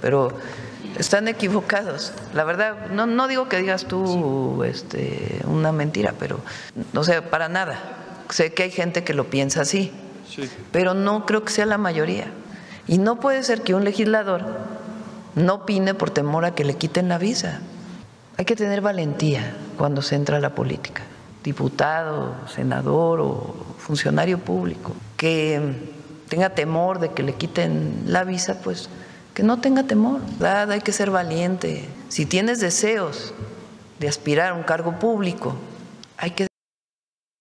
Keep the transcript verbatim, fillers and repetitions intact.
pero están equivocados. La verdad, no, no digo que digas tú este, una mentira, pero, o sea, para nada. Sé que hay gente que lo piensa así, sí, pero no creo que sea la mayoría. Y no puede ser que un legislador no opine por temor a que le quiten la visa. Hay que tener valentía cuando se entra a la política, diputado, senador o funcionario público, que tenga temor de que le quiten la visa, pues que no tenga temor, ¿verdad? Hay que ser valiente. Si tienes deseos de aspirar a un cargo público, hay que